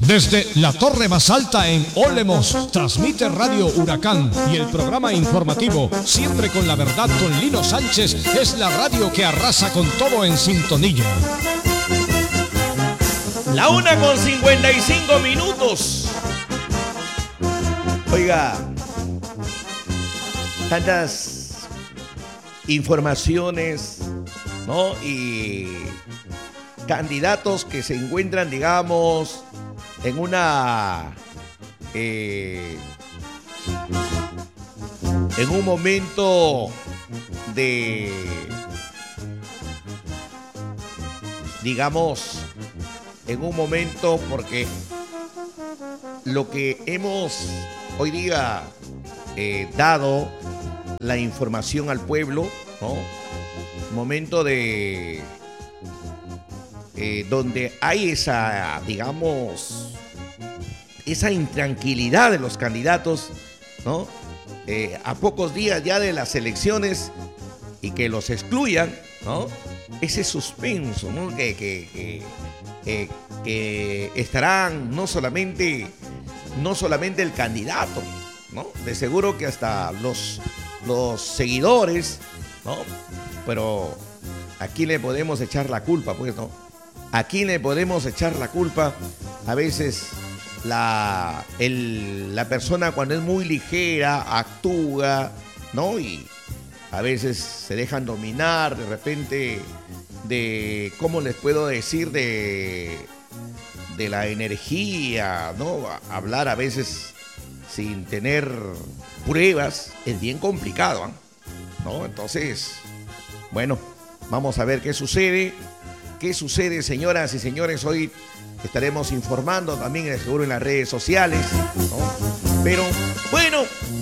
Desde la torre más alta en Olemos, transmite Radio Huracán y el programa informativo, siempre con la verdad con Lino Sánchez, es la radio que arrasa con todo en sintonía. La 1:55. Oiga, tantas informaciones, ¿no? Y candidatos que se encuentran, digamos, en una en un momento de, digamos, en un momento, porque lo que hemos hoy día dado la información al pueblo, ¿no? Momento de donde hay esa, digamos, esa intranquilidad de los candidatos, ¿no? A pocos días ya de las elecciones y que los excluyan, ¿no? Ese suspenso, ¿no? Que estarán no solamente el candidato, ¿no? De seguro que hasta los seguidores, ¿no? Pero ¿a quién le podemos echar la culpa, pues, no? ¿A quién le podemos echar la culpa? A veces la persona, cuando es muy ligera, actúa, ¿no? Y a veces se dejan dominar de repente de, ¿cómo les puedo decir? De la energía, ¿no? Hablar a veces sin tener pruebas es bien complicado, ¿no? Entonces, bueno, vamos a ver qué sucede. ¿Qué sucede, señoras y señores? Hoy estaremos informando también, seguro, en las redes sociales, ¿no? Pero, bueno,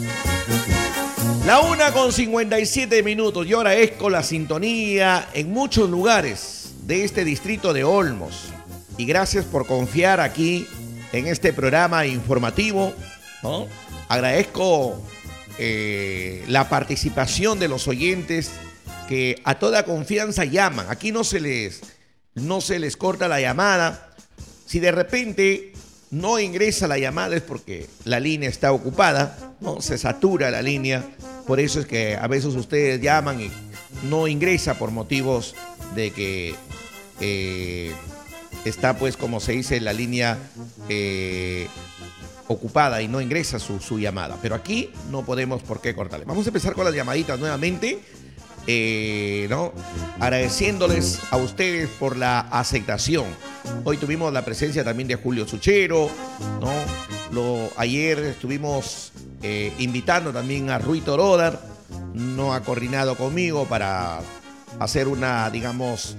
la 1:57. Yo agradezco la sintonía en muchos lugares de este distrito de Olmos. Y gracias por confiar aquí en este programa informativo, ¿no? Agradezco la participación de los oyentes que a toda confianza llaman. Aquí no se les corta la llamada. Si de repente no ingresa la llamada es porque la línea está ocupada, ¿no? Se satura la línea. Por eso es que a veces ustedes llaman y no ingresa por motivos de que está, pues, como se dice, la línea ocupada y no ingresa su llamada. Pero aquí no podemos por qué cortarle. Vamos a empezar con las llamaditas nuevamente. ¿No? Agradeciéndoles a ustedes por la aceptación. Hoy tuvimos la presencia también de Julio Suchero, ¿no? Ayer estuvimos invitando también a Rui Torodar, no ha coordinado conmigo para hacer una, digamos,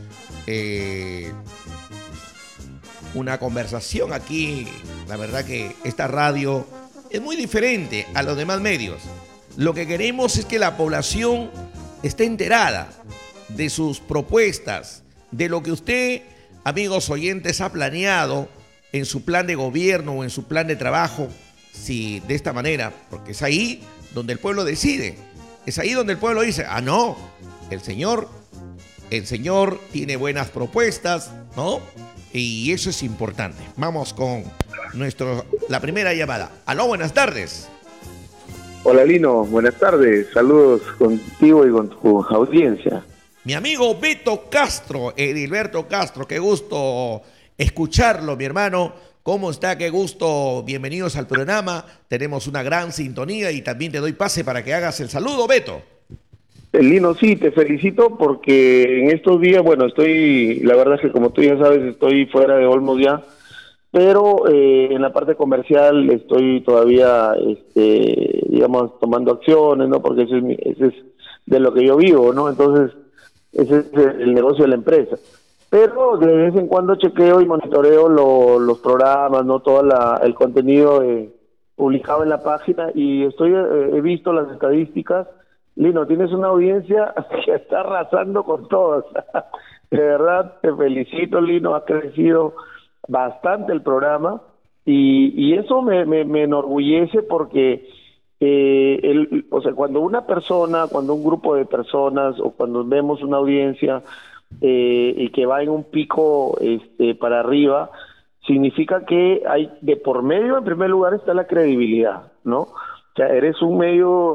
una conversación aquí. La verdad que esta radio es muy diferente a los demás medios. Lo que queremos es que la población esté enterada de sus propuestas, de lo que usted, amigos oyentes, ha planeado en su plan de gobierno o en su plan de trabajo. Si de esta manera, porque es ahí donde el pueblo decide, es ahí donde el pueblo dice, no, el señor tiene buenas propuestas, ¿no? Y eso es importante. Vamos con la primera llamada. Aló, buenas tardes. Hola, Lino, buenas tardes, saludos contigo y con tu audiencia. Mi amigo Beto Castro, Edilberto Castro, qué gusto escucharlo, mi hermano. ¿Cómo está? Qué gusto, bienvenidos al programa. Tenemos una gran sintonía y también te doy pase para que hagas el saludo, Beto. Lino, sí, te felicito porque en estos días, bueno, la verdad es que como tú ya sabes, estoy fuera de Olmos ya, pero en la parte comercial estoy todavía, digamos, tomando acciones, ¿no? Porque ese es de lo que yo vivo, ¿no? Entonces, ese es el negocio de la empresa. Pero de vez en cuando chequeo y monitoreo los programas, ¿no? Todo el contenido publicado en la página y he visto las estadísticas. Lino, tienes una audiencia que está arrasando con todos. De verdad, te felicito, Lino, ha crecido bastante el programa y eso me enorgullece porque o sea, cuando un grupo de personas o cuando vemos una audiencia y que va en un pico para arriba, significa que hay de por medio, en primer lugar, está la credibilidad, ¿no? O sea, eres un medio,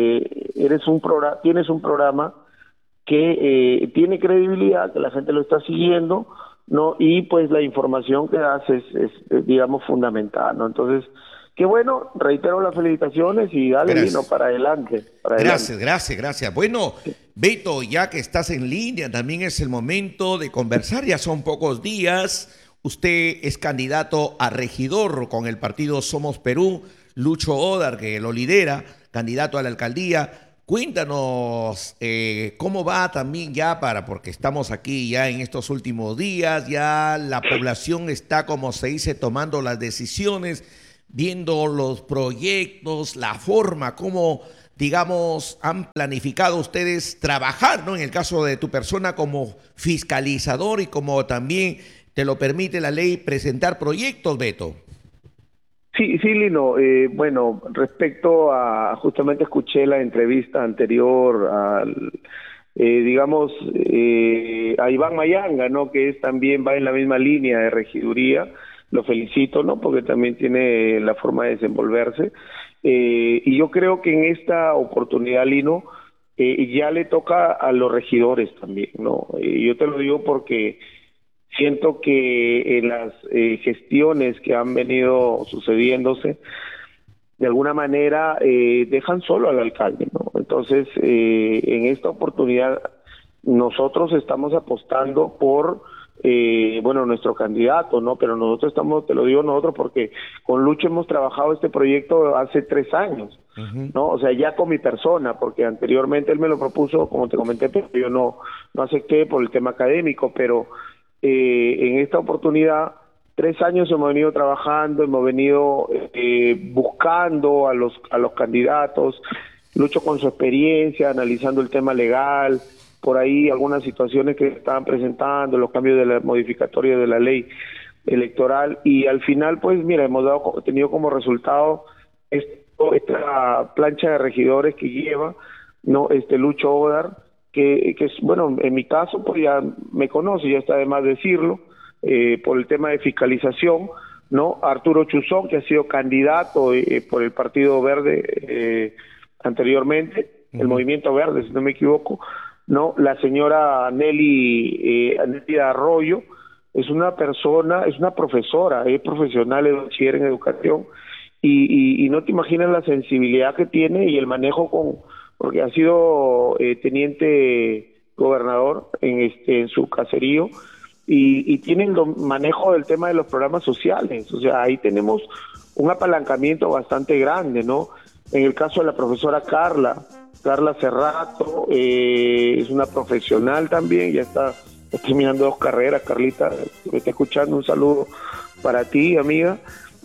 tienes un programa que tiene credibilidad, que la gente lo está siguiendo, ¿no? Y pues la información que das es digamos, fundamental, ¿no? Entonces, qué bueno, reitero las felicitaciones y dale, Lino, para adelante. Gracias. Bueno, Beto, ya que estás en línea, también es el momento de conversar, ya son pocos días. Usted es candidato a regidor con el partido Somos Perú, Lucho Odar, que lo lidera, candidato a la alcaldía. Cuéntanos cómo va también porque estamos aquí ya en estos últimos días, ya la población está, como se dice, tomando las decisiones, viendo los proyectos, la forma, cómo, digamos, han planificado ustedes trabajar, ¿no? En el caso de tu persona como fiscalizador y como también te lo permite la ley presentar proyectos, Beto. Sí, Lino, bueno, respecto a, justamente escuché la entrevista anterior al, digamos, a Iván Mayanga, ¿no? Que también va en la misma línea de regiduría, lo felicito, ¿no? Porque también tiene la forma de desenvolverse, y yo creo que en esta oportunidad, Lino, ya le toca a los regidores también, ¿no? Yo te lo digo porque siento que en las gestiones que han venido sucediéndose, de alguna manera dejan solo al alcalde, ¿no? Entonces, en esta oportunidad, nosotros estamos apostando por, bueno, nuestro candidato, ¿no? Pero nosotros estamos, te lo digo nosotros, porque con Lucho hemos trabajado este proyecto hace 3 años, ¿no? O sea, ya con mi persona, porque anteriormente él me lo propuso, como te comenté, pero yo no acepté por el tema académico, pero en esta oportunidad 3 años hemos venido trabajando, hemos venido buscando a los candidatos, Lucho con su experiencia, analizando el tema legal, por ahí algunas situaciones que estaban presentando, los cambios de la modificatoria de la ley electoral, y al final, pues mira, hemos tenido como resultado esta plancha de regidores que lleva, ¿no? Lucho Odar, que es, bueno, en mi caso, pues ya me conoce, ya está de más decirlo, por el tema de fiscalización, ¿no? Arturo Chuzón, que ha sido candidato por el Partido Verde anteriormente, el Movimiento Verde, si no me equivoco, ¿no? La señora Nelly Arroyo, es una persona, es una profesora, es profesional, es bachiller en educación, y no te imaginas la sensibilidad que tiene y el manejo porque ha sido teniente gobernador en su caserío, y tienen manejo del tema de los programas sociales. O sea, ahí tenemos un apalancamiento bastante grande, ¿no? En el caso de la profesora Carla Cerrato, es una profesional también, ya está terminando 2 carreras. Carlita, me está escuchando, un saludo para ti, amiga.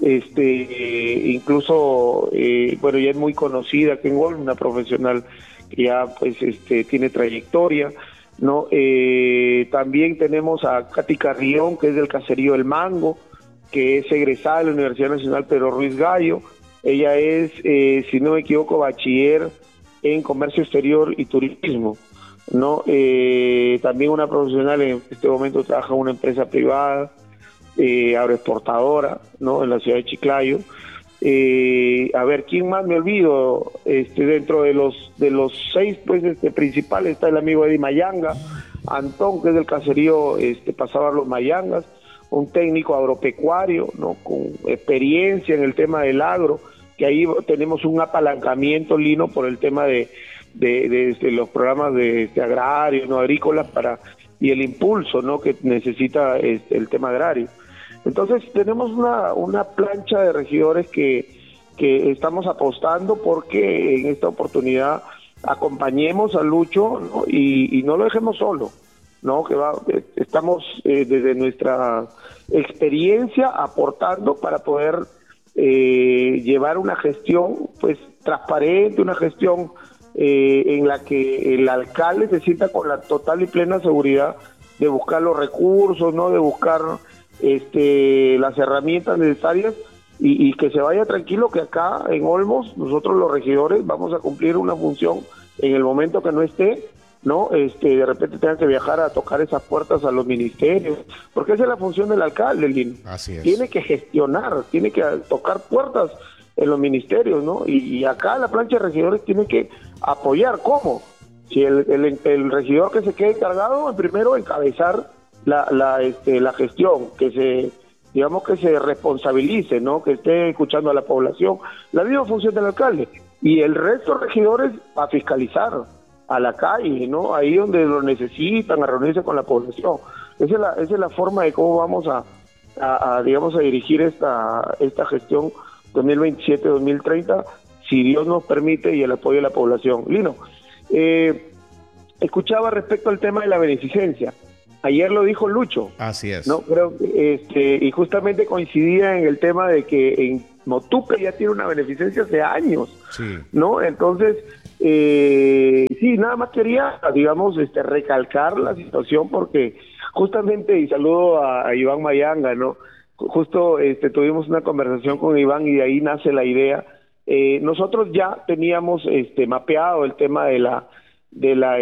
Incluso, bueno, ya es muy conocida aquí en Olmos, una profesional que ya pues tiene trayectoria, ¿no? También tenemos a Katy Carrión, que es del caserío El Mango, que es egresada de la Universidad Nacional Pedro Ruiz Gallo. Ella es, si no me equivoco, bachiller en Comercio Exterior y Turismo, ¿no? También una profesional, en este momento trabaja en una empresa privada, agroexportadora, ¿no? En la ciudad de Chiclayo. A ver, ¿quién más me olvido? Dentro de los 6 pues principales está el amigo Eddie Mayanga, Antón, que es del caserío Pasaba los Mayangas, un técnico agropecuario, ¿no? Con experiencia en el tema del agro, que ahí tenemos un apalancamiento, Lino, por el tema de los programas de agrarios, no agrícolas, y el impulso, ¿no? Que necesita el tema agrario. Entonces tenemos una plancha de regidores que estamos apostando porque en esta oportunidad acompañemos a Lucho, ¿no? y no lo dejemos solo, ¿no? Estamos desde nuestra experiencia aportando para poder llevar una gestión pues transparente, una gestión en la que el alcalde se sienta con la total y plena seguridad de buscar los recursos, ¿no? De buscar las herramientas necesarias y que se vaya tranquilo, que acá en Olmos nosotros los regidores vamos a cumplir una función en el momento que no esté, ¿no? De repente tengan que viajar a tocar esas puertas a los ministerios, porque esa es la función del alcalde, Lino. Así es. Tiene que gestionar, tiene que tocar puertas en los ministerios, ¿no? Y acá la plancha de regidores tiene que apoyar. ¿Cómo? Si el regidor que se quede encargado, primero encabezar la gestión, que se responsabilice, ¿no? Que esté escuchando a la población, la misma función del alcalde, y el resto de regidores a fiscalizar a la calle, ¿no? Ahí donde lo necesitan, a reunirse con la población. Esa es la forma de cómo vamos a dirigir esta gestión 2027-2030, si Dios nos permite, y el apoyo de la población. Lino, escuchaba respecto al tema de la beneficencia. Ayer lo dijo Lucho. Así es. No, creo y justamente coincidía en el tema de que en Motupe ya tiene una beneficencia hace años. Sí. ¿No? Entonces, sí, nada más quería, digamos, recalcar la situación, porque justamente, y saludo a Iván Mayanga, ¿no? Justo tuvimos una conversación con Iván y de ahí nace la idea. Nosotros ya teníamos mapeado el tema de la